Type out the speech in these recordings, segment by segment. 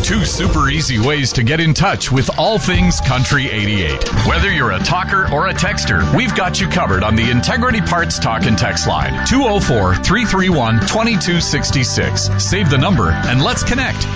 Two super easy ways to get in touch with all things Country 88. Whether you're a talker or a texter, we've got you covered on the Integrity Parts Talk and Text line, 204-331-2266. Save the number and let's connect.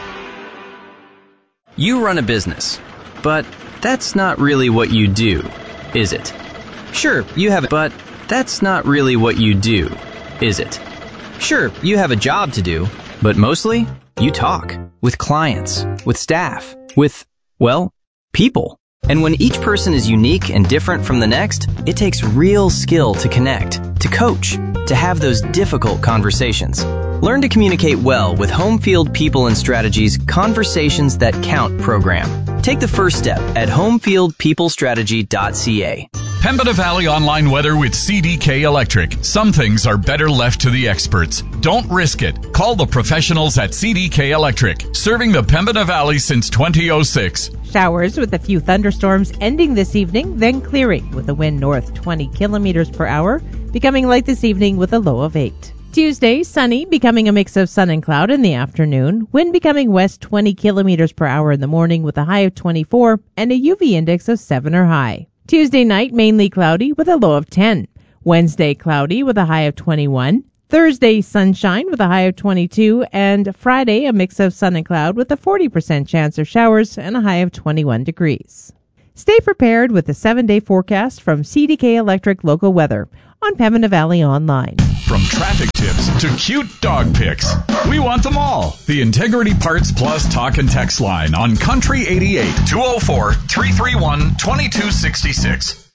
You run a business, but that's not really what you do, is it? Sure, you have it, but that's not really what you do, is it? Sure, you have a job to do, but mostly you talk with clients, with staff, with, well, people. And when each person is unique and different from the next, it takes real skill to connect, to coach, to have those difficult conversations. Learn to communicate well with Homefield People and Strategies Conversations That Count program. Take the first step at homefieldpeoplestrategy.ca. Pembina Valley Online Weather with CDK Electric. Some things are better left to the experts. Don't risk it. Call the professionals at CDK Electric, serving the Pembina Valley since 2006. Showers with a few thunderstorms ending this evening, then clearing with a wind north 20 kilometers per hour, becoming light this evening with a low of 8. Tuesday, sunny, becoming a mix of sun and cloud in the afternoon, wind becoming west 20 kilometers per hour in the morning with a high of 24 and a UV index of 7 or high. Tuesday night, mainly cloudy with a low of 10. Wednesday, cloudy with a high of 21. Thursday, sunshine with a high of 22. And Friday, a mix of sun and cloud with a 40% chance of showers and a high of 21 degrees. Stay prepared with the 7-day forecast from CDK Electric Local Weather on Pembina Valley Online. From traffic tips to cute dog pics, we want them all. The Integrity Parts Plus Talk and Text line on Country 88, 204-331-2266.